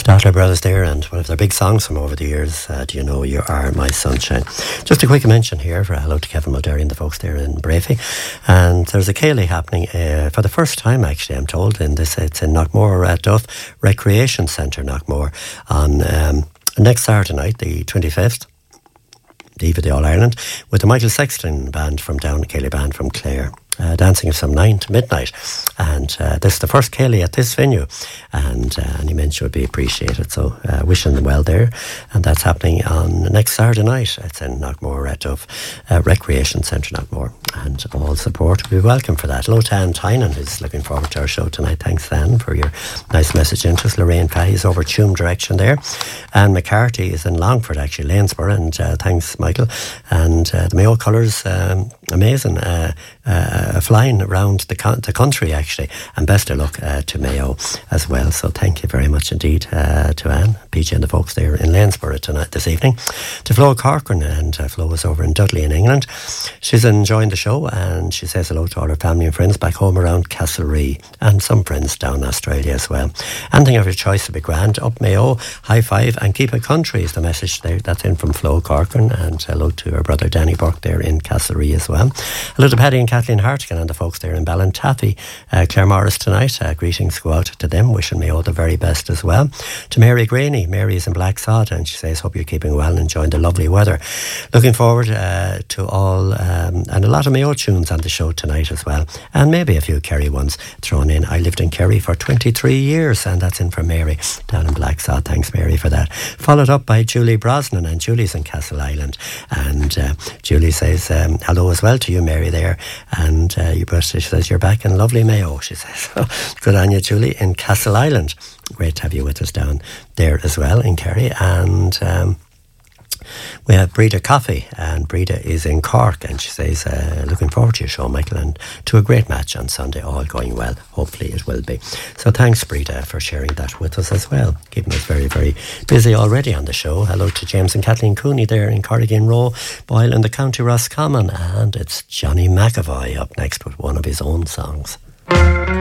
Statler Brothers there, and one of their big songs from over the years, Do You Know You Are My Sunshine. Just a quick mention here for hello to Kevin Mulderry and the folks there in Brafey. And there's a Céilí happening for the first time, actually, I'm told, it's in Knockmore at Duff Recreation Centre, Knockmore, on next Saturday night, the 25th. The Eve of the All-Ireland, with the Michael Sexton band from down, Céilí band from Clare. Dancing from 9 to midnight, and this is the first Céilí at this venue, and any mention would be appreciated, so wishing them well there. And that's happening on next Saturday night. It's in Knockmore at Duff Recreation Centre, Knockmore, and all support will be welcome for that. Hello to Anne Tynan, who's looking forward to our show tonight. Thanks, Anne, for your nice message into us. Lorraine Fahey is over Tuam direction there. Anne McCarthy is in Longford, actually, Lanesborough, and thanks, Michael. And the Mayo colours, amazing, flying around the country, actually, and best of luck to Mayo as well. So thank you very much indeed to Anne, PJ and the folks there in Lanesborough tonight, this evening. To Flo Corcoran, and Flo is over in Dudley in England. She's enjoying the show, and she says hello to all her family and friends back home around Castlerea, and some friends down in Australia as well. Anything of your choice would be grand. Up Mayo, high five, and keep it country is the message there. That's in from Flo Corcoran, and hello to her brother Danny Burke there in Castlerea as well. Hello to Paddy and Kathleen Hartigan and the folks there in Ballintaffy, Claire Morris tonight. Greetings go out to them, wishing me all the very best as well. To Mary Graney. Mary is in Blacksod, and she says, hope you're keeping well and enjoying the lovely weather. Looking forward to all, and a lot of Mayo tunes on the show tonight as well, and maybe a few Kerry ones thrown in. I lived in Kerry for 23 years, and that's in from Mary down in Blacksod. Thanks, Mary, for that. Followed up by Julie Brosnan, and Julie's in Castle Island, and Julie says hello as well to you, Mary, there, and she says you're back in lovely Mayo, she says. Good on you, Julie, in Castle Island. Great to have you with us down there as well in Kerry. And we have Breda Coffey, and Breda is in Cork, and she says looking forward to your show, Michael, and to a great match on Sunday, all going well. Hopefully it will be. So thanks, Breda, for sharing that with us as well, keeping us very, very busy already on the show. Hello to James and Kathleen Cooney there in Corrigan Row, Boyle in the County Roscommon, and it's Johnny McAvoy up next with one of his own songs.